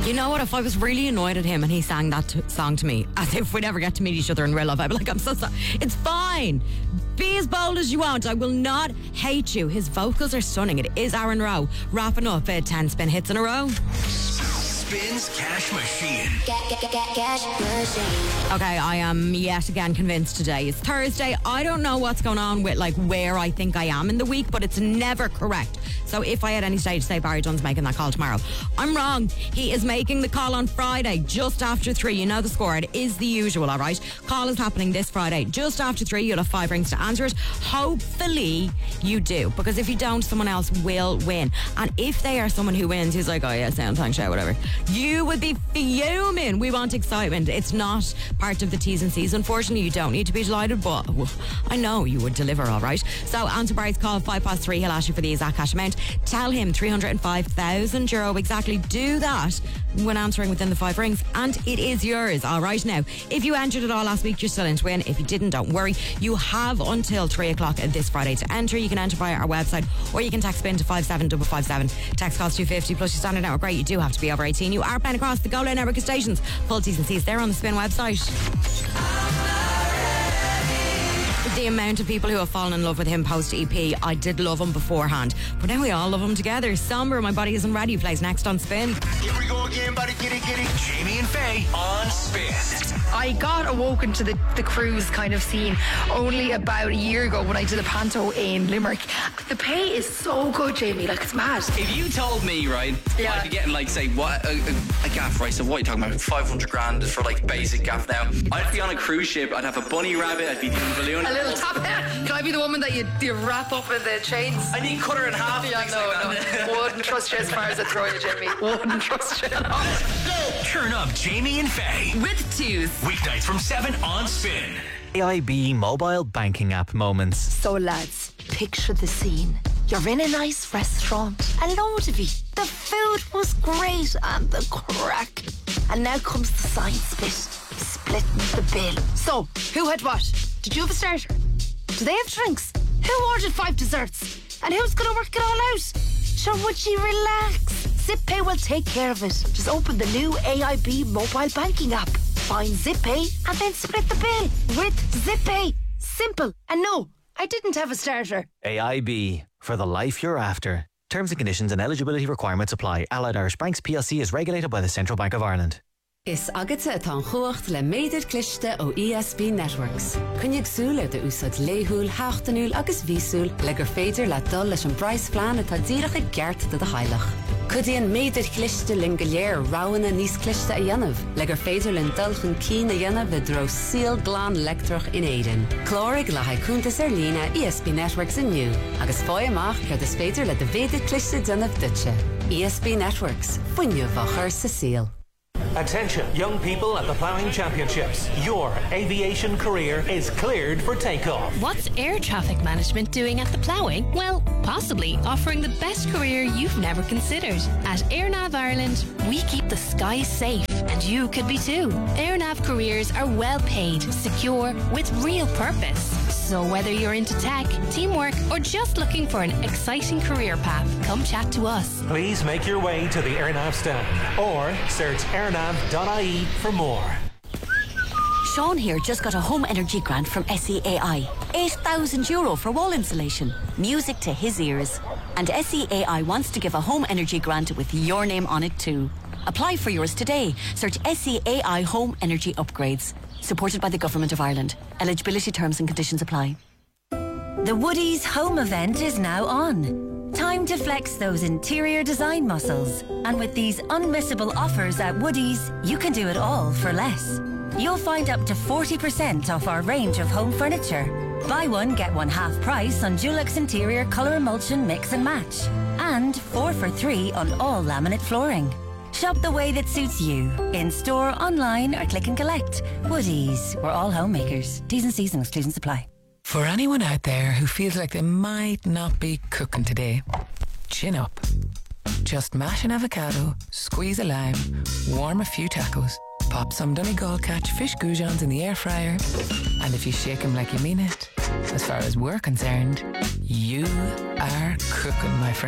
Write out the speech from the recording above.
You know what? If I was really annoyed at him and he sang that song to me, as if we'd ever get to meet each other in real life, I'd be like, I'm so sorry. It's fine. Be as bold as you want. I will not hate you. His vocals are stunning. It is Aaron Rowe wrapping up 10 spin hits in a row. Spins Cash Machine. Cash machine. Okay, I am yet again convinced today is Thursday. I don't know what's going on with like where I think I am in the week, but it's never correct. So if I at any stage say Barry Dunn's making that call tomorrow, I'm wrong. He is making the call on Friday just after 3. You know the score. It is the usual, all right? Call is happening this Friday just after 3. You'll have 5 rings to answer it. Hopefully you do, because if you don't, someone else will win. And if they are someone who wins, who's like, oh yeah, sound, thanks, yeah, whatever, you would be fuming. We want excitement. It's not part of the T's and C's. Unfortunately, you don't need to be delighted, but I know you would deliver, all right? So answer Barry's call 3:05. He'll ask you for the exact cash amount. Tell him €305,000 exactly. Do that when answering within the 5 rings, and it is yours, all right? Now, if you entered it all last week, you're still in to win. If you didn't, don't worry. You have until 3 o'clock this Friday to enter. You can enter via our website, or you can text spin to 57557. Text costs $2.50 plus your standard network rate. You do have to be over 18. You are playing across the Go Loud network of stations. Full T's and C's there on the Spin website. The amount of people who have fallen in love with him post EP, I did love him beforehand, but now we all love him together. Somber, My Body Isn't Ready plays next on Spin. Here we go again, buddy. Get it. Jamie and Faye on Spin. I got awoken to the cruise kind of scene only about a year ago when I did a panto in Limerick. The pay is so good, Jamie, like it's mad. If you told me, right, Yeah. I'd be getting like, say, what a gaff, right? So what are you talking about? 500 grand for like basic gaff now. I'd be on a cruise ship. I'd have a bunny rabbit. I'd be doing balloon. A little top hat. Can I be the woman that you wrap up in the chains? I need cut her in half. Yeah, no. Wouldn't trust you as far as I throw you, Jamie. Wouldn't trust you at all. Turn up Jamie and Faye. With twos. Weeknights from 7 on Spin. AIB mobile banking app moments. So lads, picture the scene. You're in a nice restaurant, a load of you. The food was great and the crack. And now comes the science bit, splitting the bill. So, who had what? Did you have a starter? Do they have drinks? Who ordered 5 desserts? And who's going to work it all out? Sure, would you relax? ZipPay will take care of it. Just open the new AIB mobile banking app. Find ZipPay and then split the bill with ZipPay. Simple. And no, I didn't have a starter. AIB, for the life you're after. Terms and conditions and eligibility requirements apply. Allied Irish Banks PLC is regulated by the Central Bank of Ireland. Is agate atá chuacht le méidir cliste ó ESB Networks. Cynnig súl de úsad léhúl, háchtanúl agus vísúl le gur féidir le dul leis an Bryce plan atá díreach gceart de heilach. Cudíon méidir cliste lin go léir ráhanna níos cliste a dhéanamh, le gur féidir lin dulchan cín a dhéanamh le dro síl glán lectrach in éidean. Clórig le haicúntas lína ESB Networks inniu, agus fói amach gur is féidir le de féidir cliste dhéanamh dutse. ESB Networks, fuinniu bachar sa síl. Attention, young people at the Ploughing Championships. Your aviation career is cleared for takeoff. What's air traffic management doing at the Ploughing? Well, possibly offering the best career you've never considered. At AirNav Ireland, we keep the skies safe, and you could be too. AirNav careers are well paid, secure, with real purpose. So whether you're into tech, teamwork, or just looking for an exciting career path, come chat to us. Please make your way to the AirNav stand or search airnav.ie for more. Sean here just got a home energy grant from SEAI. €8,000 for wall insulation. Music to his ears. And SEAI wants to give a home energy grant with your name on it too. Apply for yours today. Search SEAI Home Energy Upgrades. Supported by the Government of Ireland. Eligibility terms and conditions apply. The Woodies home event is now on. Time to flex those interior design muscles. And with these unmissable offers at Woodies, you can do it all for less. You'll find up to 40% off our range of home furniture. Buy one, get one half price on Dulux Interior Colour Emulsion Mix and Match. And 4 for 3 on all laminate flooring. Shop the way that suits you. In store, online, or click and collect. Woodies. We're all homemakers. T's and C's and exclusions apply. For anyone out there who feels like they might not be cooking today, chin up. Just mash an avocado, squeeze a lime, warm a few tacos, pop some Donegal catch fish goujons in the air fryer, and if you shake them like you mean it, as far as we're concerned, you are cooking, my friend.